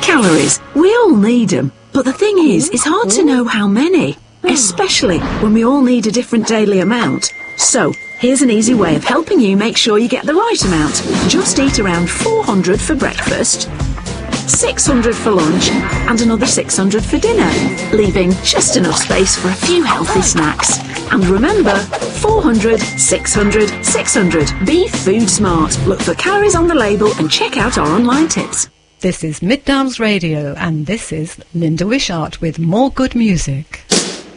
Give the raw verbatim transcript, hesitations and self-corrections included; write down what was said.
Calories, we all need them, but the thing is, it's hard to know how many, especially when we all need a different daily amount. So, here's an easy way of helping you make sure you get the right amount. Just eat around four hundred for breakfast, six hundred for lunch, and another six hundred for dinner, leaving just enough space for a few healthy snacks. And remember, four hundred, six hundred, six hundred. Be food smart. Look for calories on the label and check out our online tips. This is Mid Downs Radio, and this is Linda Wishart with more good music.